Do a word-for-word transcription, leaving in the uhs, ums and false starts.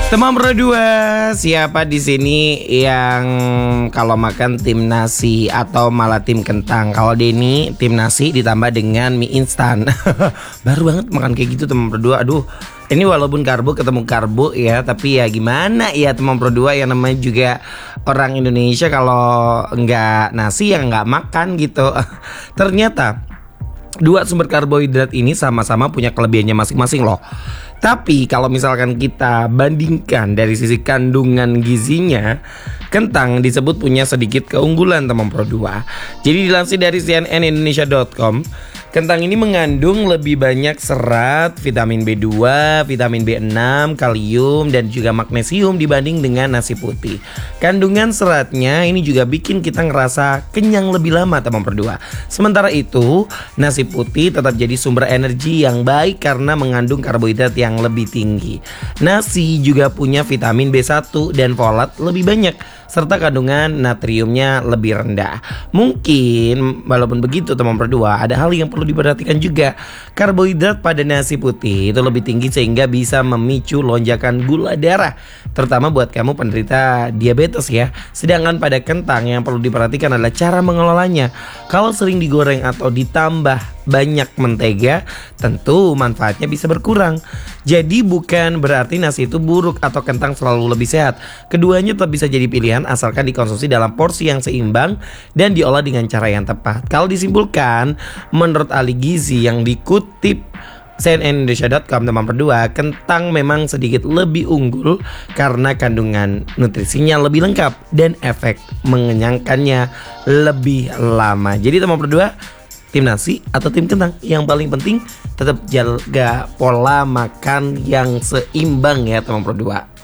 Teman berdua, siapa di sini yang kalau makan tim nasi atau malah tim kentang? Kalau Denny tim nasi ditambah dengan mie instan. Baru banget makan kayak gitu teman berdua. Aduh, ini walaupun karbo ketemu karbo ya, tapi ya gimana ya teman berdua, yang namanya juga orang Indonesia kalau nggak nasi ya nggak makan gitu. Ternyata dua sumber karbohidrat ini sama-sama punya kelebihannya masing-masing loh. Tapi kalau misalkan kita bandingkan dari sisi kandungan gizinya, kentang disebut punya sedikit keunggulan teman Pro dua. Jadi dilansir dari C N N Indonesia dot com, kentang ini mengandung lebih banyak serat, vitamin B dua, vitamin B enam, kalium, dan juga magnesium dibanding dengan nasi putih. Kandungan seratnya ini juga bikin kita ngerasa kenyang lebih lama teman Pro dua. Sementara itu, nasi putih tetap jadi sumber energi yang baik karena mengandung karbohidrat yang lebih tinggi. Nasi juga punya vitamin B satu dan folat lebih banyak, serta kandungan natriumnya lebih rendah. Mungkin walaupun begitu teman berdua, ada hal yang perlu diperhatikan juga. Karbohidrat pada nasi putih itu lebih tinggi sehingga bisa memicu lonjakan gula darah, terutama buat kamu penderita diabetes ya. Sedangkan pada kentang yang perlu diperhatikan adalah cara mengelolanya. Kalau sering digoreng atau ditambah banyak mentega, tentu manfaatnya bisa berkurang. Jadi bukan berarti nasi itu buruk atau kentang selalu lebih sehat. Keduanya tetap bisa jadi pilihan asalkan dikonsumsi dalam porsi yang seimbang dan diolah dengan cara yang tepat. Kalau disimpulkan, menurut ahli gizi yang dikutip C N N Indonesia dot com teman berdua, kentang memang sedikit lebih unggul karena kandungan nutrisinya lebih lengkap dan efek mengenyangkannya lebih lama. Jadi teman berdua, tim nasi atau tim kentang, yang paling penting tetap jaga pola makan yang seimbang ya teman berdua.